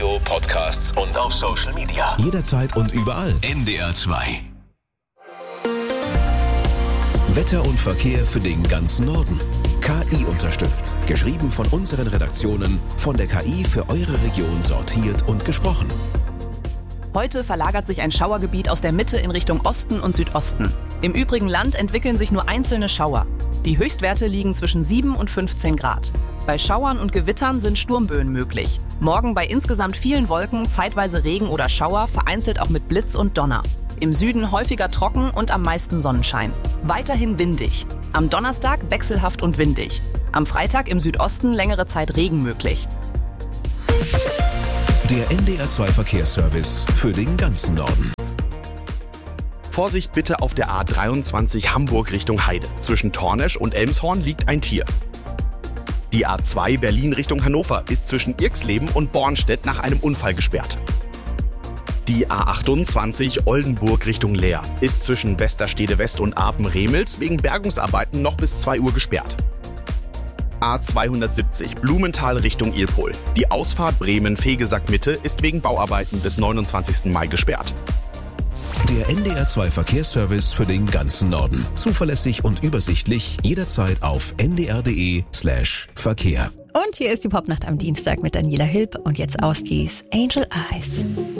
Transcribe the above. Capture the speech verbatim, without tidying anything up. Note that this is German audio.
Radio, Podcasts und auf Social Media. Jederzeit und überall. N D R zwei. Wetter und Verkehr für den ganzen Norden. K I unterstützt. Geschrieben von unseren Redaktionen, von der K I für eure Region sortiert und gesprochen. Heute verlagert sich ein Schauergebiet aus der Mitte in Richtung Osten und Südosten. Im übrigen Land entwickeln sich nur einzelne Schauer. Die Höchstwerte liegen zwischen sieben und fünfzehn Grad. Bei Schauern und Gewittern sind Sturmböen möglich. Morgen bei insgesamt vielen Wolken, zeitweise Regen oder Schauer, vereinzelt auch mit Blitz und Donner. Im Süden häufiger trocken und am meisten Sonnenschein. Weiterhin windig. Am Donnerstag wechselhaft und windig. Am Freitag im Südosten längere Zeit Regen möglich. Der N D R zwei Verkehrsservice für den ganzen Norden. Vorsicht bitte auf der A dreiundzwanzig Hamburg Richtung Heide. Zwischen Tornesch und Elmshorn liegt ein Tier. Die A zwei Berlin Richtung Hannover ist zwischen Irxleben und Bornstedt nach einem Unfall gesperrt. Die A achtundzwanzig Oldenburg Richtung Leer ist zwischen Westerstede West und Apen-Remels wegen Bergungsarbeiten noch bis zwei Uhr gesperrt. A zweihundertsiebzig Blumenthal Richtung Ilpol. Die Ausfahrt Bremen-Fegesack-Mitte ist wegen Bauarbeiten bis neunundzwanzigsten Mai gesperrt. Der N D R zwei Verkehrsservice für den ganzen Norden. Zuverlässig und übersichtlich, jederzeit auf n d r punkt d e slash Verkehr. Und hier ist die Popnacht am Dienstag mit Daniela Hilb und jetzt Auskis Angel Eyes.